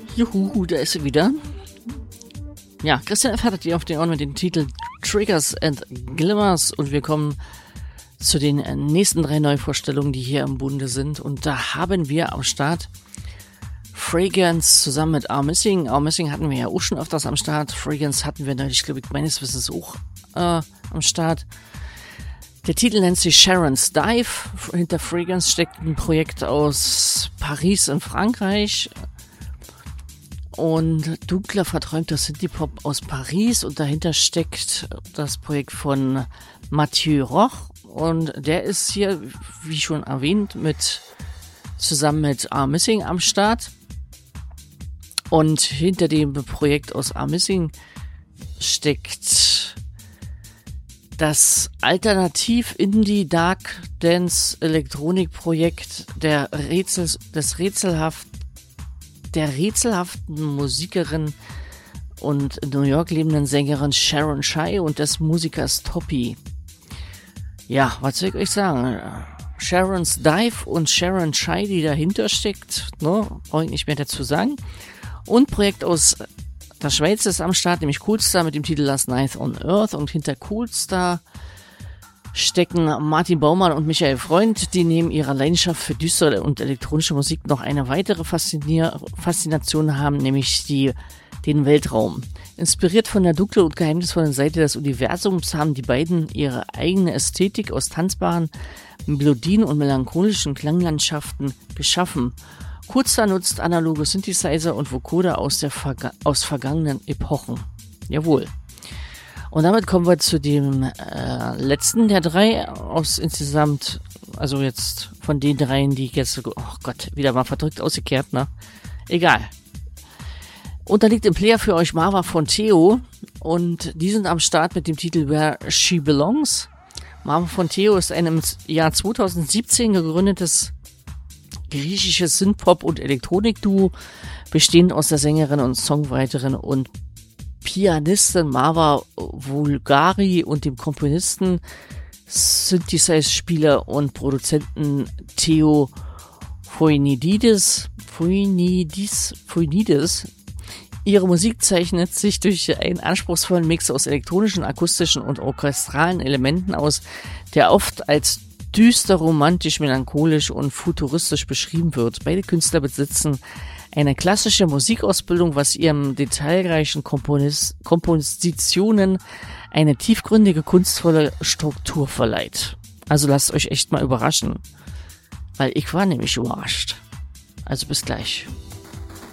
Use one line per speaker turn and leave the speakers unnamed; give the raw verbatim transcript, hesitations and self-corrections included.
Juhu, da ist sie wieder. Ja, Christian F. hattet ihr auf den Ohren mit dem Titel Triggers and Glimmers und wir kommen zu den nächsten drei Neuvorstellungen, die hier im Bunde sind. Und da haben wir am Start Fragrance zusammen mit Are Missing. Are Missing hatten wir ja auch schon öfters am Start. Fragrance hatten wir neulich, glaube ich, meines Wissens auch äh, am Start. Der Titel nennt sich Sharon's Dive. Hinter Fragrance steckt ein Projekt aus Paris in Frankreich. Und dunkler, verträumter Synthie-Pop aus Paris. Und dahinter steckt das Projekt von Mathieu Roch. Und der ist hier, wie schon erwähnt, mit zusammen mit Are Missing am Start. Und hinter dem Projekt aus Are Missing steckt das Alternativ-Indie-Dark-Dance-Elektronik-Projekt der Rätsel, des rätselhaft, der rätselhaften Musikerin und in New York lebenden Sängerin Sharon Shai und des Musikers Toppy. Ja, was soll ich euch sagen? Sharon's Dive und Sharon Shai, die dahinter steckt, ne, brauche ich nicht mehr dazu sagen. Und Projekt aus der Schweiz ist am Start, nämlich Coolstar mit dem Titel Last Night on Earth. Und hinter Coolstar stecken Martin Baumann und Michael Freund, die neben ihrer Leidenschaft für düstere und elektronische Musik noch eine weitere Faszinier- Faszination haben, nämlich die, den Weltraum. Inspiriert von der dunklen und geheimnisvollen Seite des Universums haben die beiden ihre eigene Ästhetik aus tanzbaren Melodien und melancholischen Klanglandschaften geschaffen. Coolstar nutzt analoge Synthesizer und Vocoder aus, der Verga- aus vergangenen Epochen. Jawohl. Und damit kommen wir zu dem äh, letzten der drei aus insgesamt, also jetzt von den dreien, die ich jetzt, oh Gott, wieder mal verdrückt ausgekehrt, ne? Egal. Und da liegt im Player für euch Marva von Theo und die sind am Start mit dem Titel Where She Belongs. Marva von Theo ist ein im Jahr zweitausendsiebzehn gegründetes griechisches Synthpop- und Elektronik-Duo, bestehend aus der Sängerin und Songwriterin und Pianistin Marva Vulgari und dem Komponisten, Synthesizer-Spieler und Produzenten Theo Foinidis. Foinidis, Foinidis. Ihre Musik zeichnet sich durch einen anspruchsvollen Mix aus elektronischen, akustischen und orchestralen Elementen aus, der oft als düster, romantisch, melancholisch und futuristisch beschrieben wird. Beide Künstler besitzen eine klassische Musikausbildung, was ihren detailreichen Komponis- Kompositionen eine tiefgründige, kunstvolle Struktur verleiht. Also lasst euch echt mal überraschen, weil ich war nämlich überrascht. Also bis gleich.